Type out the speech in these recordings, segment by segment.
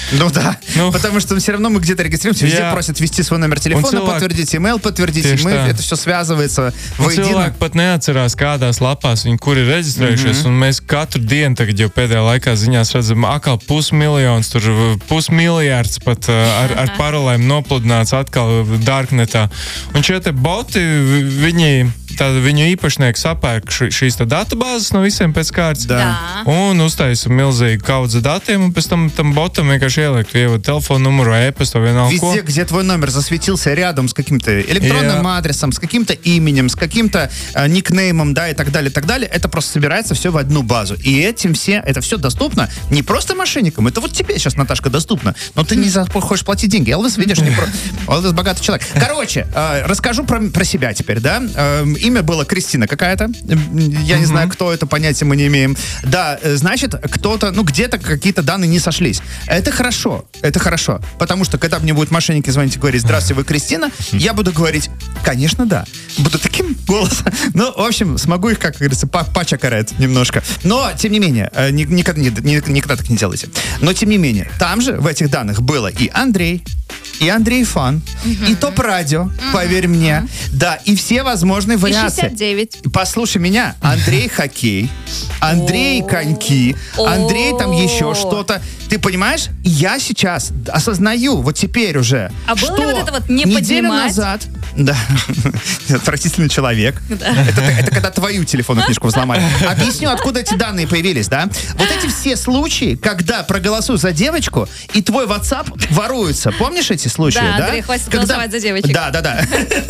Ну да, потому что все равно мы где-то регистрируемся, везде просят ввести свой номер телефона, подтвердить имейл, подтвердить, и мы, это все связывается воедино. Cilvēki pat neatcerās, kādās lapās viņi kur ir reģistrējušies, un mēs katru dienu tagad jau pēdējā laikā ziņās redzam atkal pusmiljons, tur pusmiljards pat ar parolēm nopludināts atkal darknetā. Un šie te boti, viņu īpašnieki sapērk šīs datubāzes no visiem pēc kārtas un uztaisa milzīgu kaudzi datiem, un пēc там ботом vienkārši ieliek, ievod телефон, номер, e-паstu, vienalga. Везде, где твой номер засветился рядом с каким-то электронным адресом, с каким-то именем, с каким-то никнеймом, да, и так далее, это просто собирается все в одну базу. И это все доступно не просто мошенникам, это вот тебе сейчас, Наташка, доступно, но ты не хочешь платить деньги. Элвис, видишь, Элвис богатый человек. Короче, расскажу про себя теперь, да. Имя было Кристина какая-то. Я не знаю, кто это, понятия мы не имеем. Да, значит, кто-то, где-то какие-то данные не сошлись. Это хорошо, потому что когда мне будут мошенники звонить и говорить: здравствуйте, вы Кристина, я буду говорить: конечно, да. Буду таким голосом. Ну, в общем, смогу их, как говорится, почакарать немножко. Но, тем не менее, никогда так не делайте. Но, тем не менее, там же в этих данных было и Андрей Фан, и ТОП-радио, поверь мне. Да, и все возможные вариации. 69. Послушай меня. Андрей Хоккей, Андрей Коньки, Андрей там еще что-то. Ты понимаешь? Я сейчас осознаю, вот теперь уже, было ли вот это вот не неделю поднимать? назад... Да. Отвратительный человек. Это когда твою телефонную книжку взломали. Объясню, откуда эти данные появились, да? Вот эти все случаи, когда проголосуй за девочку, и твой WhatsApp воруется. Помнишь эти случаи, да? Да, Андрей, хватит голосовать за девочек. Да.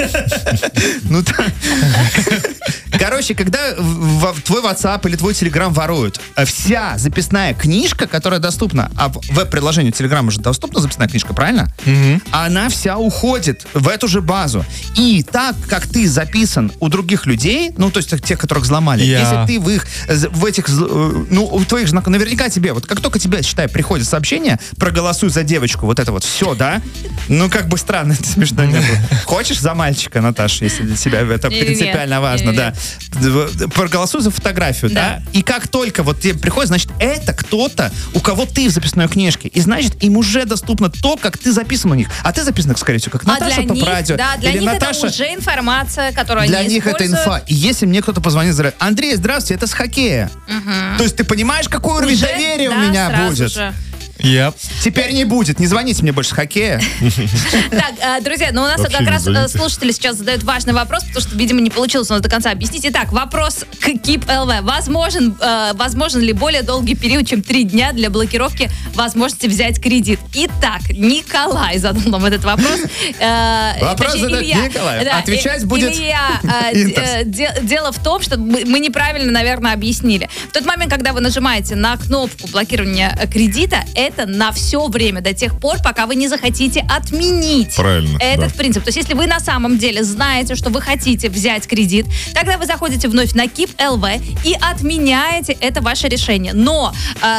Ну, короче, когда твой WhatsApp или твой Telegram воруют, вся записная книжка, которая доступна, а в веб-приложении Telegram уже доступна записная книжка, правильно? Она вся уходит в эту же базу. И так, как ты записан у других людей, ну, то есть тех, которых взломали, если ты в этих, у твоих знакомых, наверняка тебе, вот как только тебе, считай, приходит сообщение: проголосуй за девочку, вот это вот все, да? Ну, как бы странно, это смешно не было. Хочешь за мальчика, Наташа, если для тебя это принципиально важно, да? Проголосуй за фотографию, да? И как только вот тебе приходит, значит, это кто-то, у кого ты в записной книжке, и значит, им уже доступно то, как ты записан у них. А ты записан, скорее всего, как Наташа ТОП-радио. Да, для них Наташа, это уже информация, которую они используют. Для них это инфа. И если мне кто-то позвонит, говорит: Андрей, здравствуйте, это с хоккея. То есть ты понимаешь, какой уровень доверия у меня будет? Yep. Теперь не будет. Не звоните мне больше с хоккея. Так, друзья, ну у нас как раз слушатели сейчас задают важный вопрос, потому что, видимо, не получилось у нас до конца объяснить. Итак, вопрос к Keep LV. Возможен ли более долгий период, чем 3 дня для блокировки возможности взять кредит? Итак, Николай задал нам этот вопрос. Вопрос задает Николай. Отвечать будет Илья. Дело в том, что мы неправильно, наверное, объяснили. В тот момент, когда вы нажимаете на кнопку блокирования кредита, это на все время, до тех пор, пока вы не захотите отменить этот принцип. То есть, если вы на самом деле знаете, что вы хотите взять кредит, тогда вы заходите вновь на Keep LV и отменяете это ваше решение. Но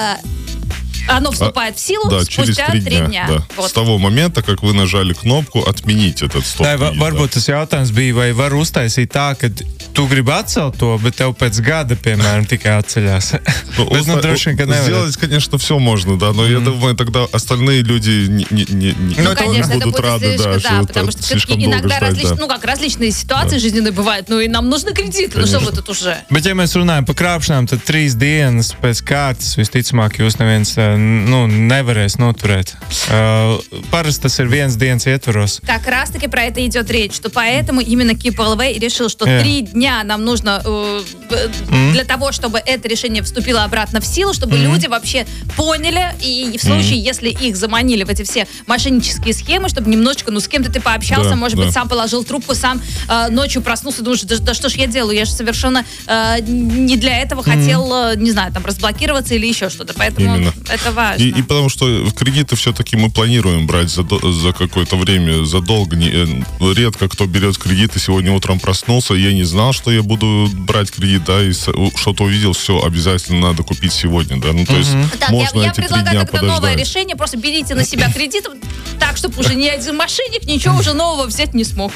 оно вступает в силу спустя 3 дня. Да. Вот. С того момента, как вы нажали кнопку «Отменить этот стоп-кредит». Varbūt tas jautājums bija, vai var uztaisīt tā, ka tu gribi atcelt to, bet tev pēc gada, piemēram, tikai atceļās. Сделать, конечно, все можно, да, но я думаю, тогда остальные люди конечно, будут рады, да, потому что все-таки иногда различные ситуации жизненные бывают, ну и нам нужны кредиты, ну что вы тут уже. Bet, ja mēs runājam par krāpšanām, tad 3 dienas pēc kārtas visticamāk jūs neviens nevarēs noturēt. Parasti tas ir 1 dienas ietvaros. Как раз-таки про это идет речь, что поэтому именно Keep LV решил, что 3 дня нам нужно для того, чтобы это решение вступило обратно в силу, чтобы люди вообще поняли, и в случае, если их заманили в эти все мошеннические схемы, чтобы немножечко, с кем-то ты пообщался, может быть, сам положил трубку, сам ночью проснулся, думаешь: да что ж я делаю, я же совершенно не для этого хотел, не знаю, там, разблокироваться или еще что-то, поэтому это важно. И потому что кредиты все-таки мы планируем брать за какое-то время, задолго. Редко кто берет кредиты. Сегодня утром проснулся, я не знал, что я буду брать кредит, да, и что-то увидел, все, обязательно надо купить сегодня, да. Ну, то есть можно я эти 3 предлагаю дня тогда подождать. новое решение, просто берите на себя кредит так, чтобы уже ни один мошенник ничего уже нового взять не смог.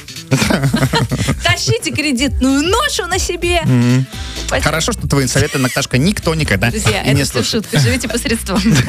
Тащите кредитную ношу на себе. Хорошо, что твои советы, Наташка, никто никогда Друзья, не это слушает. шутка, живите по средствам.